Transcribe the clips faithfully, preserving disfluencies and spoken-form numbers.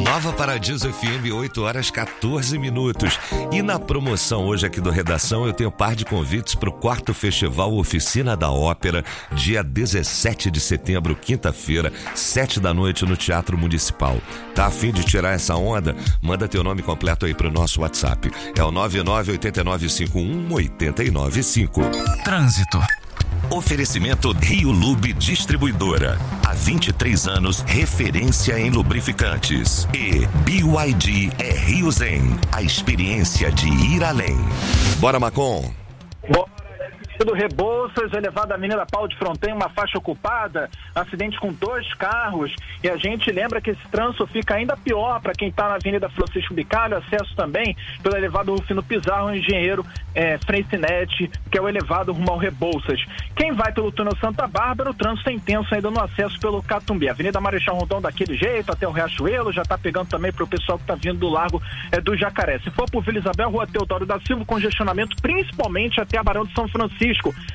Nova Paradiso F M, oito horas quatorze minutos. E na promoção hoje aqui do Redação, eu tenho um par de convites para o quarto Festival Oficina da Ópera, dia dezessete de setembro, quinta-feira, sete da noite no Teatro Municipal. Tá a fim de tirar essa onda? Manda teu nome completo aí pro nosso WhatsApp. É o nove nove oito nove cinco um oito nove cinco. Trânsito. Oferecimento Rio Lube Distribuidora. Há vinte e três anos, referência em lubrificantes. E B Y D é Rio Zen, a experiência de ir além. Bora, Macon. Bora. Do Rebouças, elevado à Avenida Paulo de Fronten, uma faixa ocupada, acidente com dois carros, e a gente lembra que esse trânsito fica ainda pior para quem está na Avenida Francisco Bicalho, acesso também pelo elevado Rufino Pizarro, engenheiro é, Frencinete, que é o elevado rumo ao Rebouças. Quem vai pelo túnel Santa Bárbara, o trânsito é intenso ainda no acesso pelo Catumbi. Avenida Marechal Rondon daquele jeito, até o Riachuelo, já está pegando também para o pessoal que está vindo do Largo é, do Jacaré. Se for por Vila Isabel, Rua Teodoro da Silva, congestionamento principalmente até a Barão de São Francisco.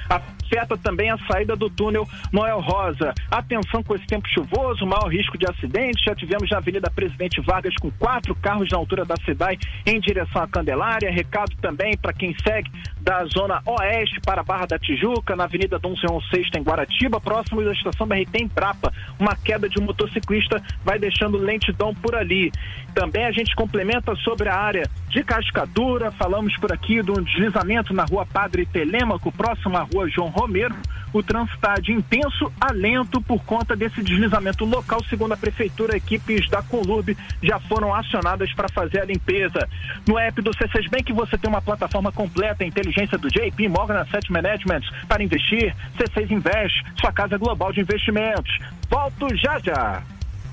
Afeta também a saída do túnel Noel Rosa. Atenção com esse tempo chuvoso, maior risco de acidente. Já tivemos na Avenida Presidente Vargas com quatro carros na altura da Cidai em direção à Candelária. Recado também para quem segue da zona oeste para a Barra da Tijuca, na Avenida Dom João sexto em Guaratiba, próximo da estação B R T em Prapa. Uma queda de um motociclista vai deixando lentidão por ali. Também a gente complementa sobre a área de Cascadura. Falamos por aqui de um deslizamento na Rua Padre Telêmaco, próximo à Rua João Romero. O trânsito está de intenso a lento por conta desse deslizamento local. Segundo a Prefeitura, equipes da Conlurb já foram acionadas para fazer a limpeza. No app do C seis Bank você tem uma plataforma completa, a inteligência do J P Morgan Asset Management para investir. C seis Invest, sua casa global de investimentos. Volto já já.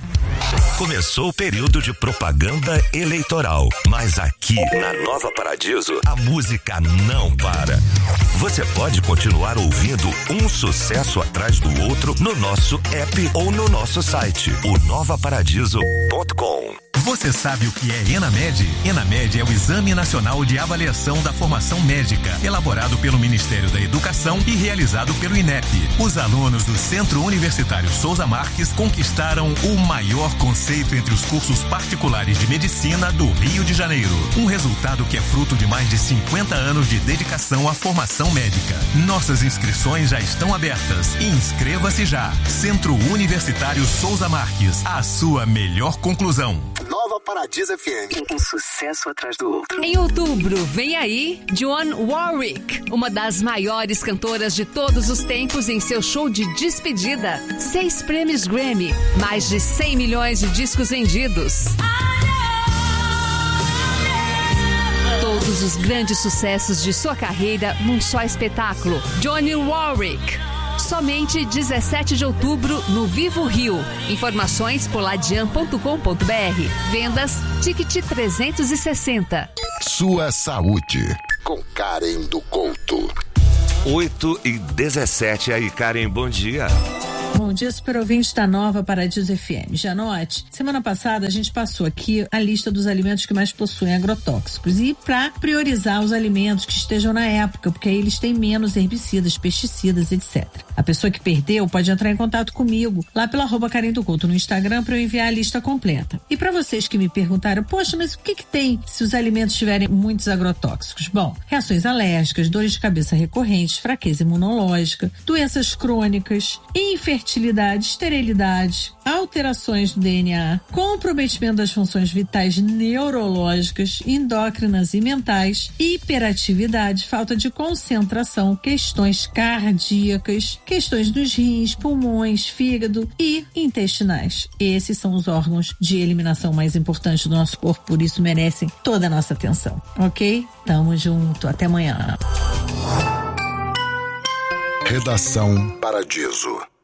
Começou o período de propaganda eleitoral, mas aqui na Nova Paradiso a música não para. Você pode continuar ouvindo um sucesso atrás do outro no nosso app ou no nosso site, o nova paradiso ponto com. Você sabe o que é ENAMED? ENAMED é o Exame Nacional de Avaliação da Formação Médica, elaborado pelo Ministério da Educação e realizado pelo INEP. Os alunos do Centro Universitário Souza Marques conquistaram o maior conceito entre os cursos particulares de medicina do Rio de Janeiro. Um resultado que é fruto de mais de cinquenta anos de dedicação à formação médica. Nossas inscrições já estão abertas. Inscreva-se já. Centro Universitário Souza Marques, a sua melhor conclusão. Nova Paradiso F M. Um sucesso atrás do outro. Em outubro, vem aí Dionne Warwick, uma das maiores cantoras de todos os tempos, em seu show de despedida. Seis prêmios Grammy, mais de cem milhões de discos vendidos. Todos os grandes sucessos de sua carreira num só espetáculo. Dionne Warwick. Somente dezessete de outubro no Vivo Rio. Informações poladian ponto com ponto br. Vendas Ticket trezentos e sessenta. Sua saúde com Karen do Couto. oito e dezessete aí, Karen, bom dia. Bom dia, super ouvinte da Nova Paradiso F M. Já note, semana passada a gente passou aqui a lista dos alimentos que mais possuem agrotóxicos e para priorizar os alimentos que estejam na época, porque aí eles têm menos herbicidas, pesticidas, etcétera. A pessoa que perdeu pode entrar em contato comigo lá pelo arroba Karen do Couto no Instagram para eu enviar a lista completa. E para vocês que me perguntaram, poxa, mas o que que tem se os alimentos tiverem muitos agrotóxicos? Bom, reações alérgicas, dores de cabeça recorrentes, fraqueza imunológica, doenças crônicas, infertilidade, esterilidade, alterações do D N A, comprometimento das funções vitais neurológicas, endócrinas e mentais, hiperatividade, falta de concentração, questões cardíacas, questões dos rins, pulmões, fígado e intestinais. Esses são os órgãos de eliminação mais importantes do nosso corpo, por isso merecem toda a nossa atenção, ok? Tamo junto, até amanhã. Redação Paradiso.